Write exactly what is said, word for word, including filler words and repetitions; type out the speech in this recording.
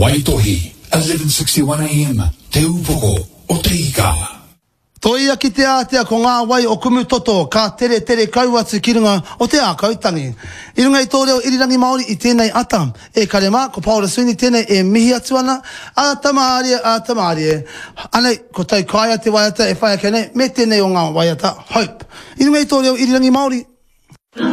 Waitohi, eleven sixty-one A M, Te Upoko, o Te Ika. Toia ki te atea ko ngā wai o kumu toto, ka tere tere kau atu ki runga o te ākautangi. I runga i tō reo irirangi Māori i tēnei ata. E karema, ko Paula Suni tēnei e mihi atu ana, a tamārie, a tamārie. Anei, ko tau kaia te waiata e whai ake nei, me tēnei o ngā waiata, hope. I runga i tō reo irirangi Māori,